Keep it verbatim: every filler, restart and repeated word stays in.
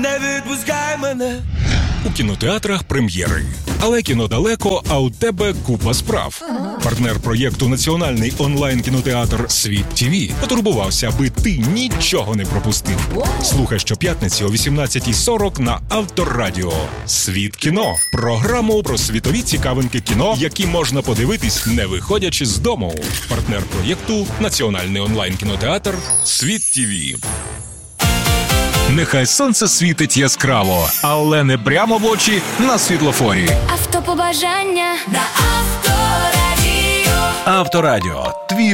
Не відпускай мене. У кінотеатрах прем'єри. Але кіно далеко, а у тебе купа справ. Партнер проєкту «Національний онлайн-кінотеатр Світ ТВ» потурбувався, аби ти нічого не пропустив. Слухай щоп'ятниці о вісімнадцятій сорок на Авторадіо. «Світ кіно» – програму про світові цікавинки кіно, які можна подивитись, не виходячи з дому. Партнер проєкту «Національний онлайн-кінотеатр Світ ТВ». Нехай сонце світить яскраво, але не прямо в очі на світлофорі. Автопобажання на Авторадіо. Авторадіо. Твій